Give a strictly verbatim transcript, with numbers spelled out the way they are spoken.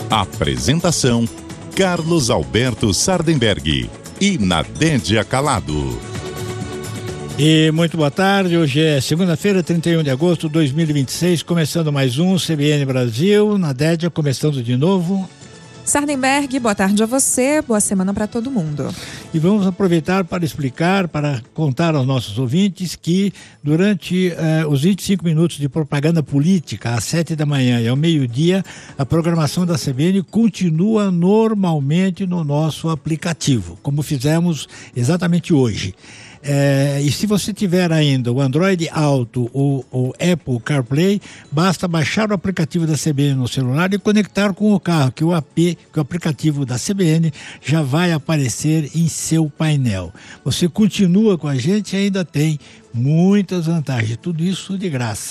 Apresentação: Carlos Alberto Sardenberg e Nadédia Calado. E muito boa tarde, hoje é segunda-feira, trinta e um de agosto de dois mil e vinte e seis, começando mais um C B N Brasil. Nadédia, começando de novo. Sardenberg, boa tarde a você, boa semana para todo mundo. E vamos aproveitar para explicar, para contar aos nossos ouvintes que durante eh, os vinte e cinco minutos de propaganda política, às sete da manhã e ao meio-dia, a programação da C B N continua normalmente no nosso aplicativo, como fizemos exatamente hoje. É, e se você tiver ainda o Android Auto ou o Apple CarPlay, basta baixar o aplicativo da C B N no celular e conectar com o carro, que o A P, que o aplicativo da C B N já vai aparecer em seu painel. Você continua com a gente e ainda tem muitas vantagens, tudo isso de graça.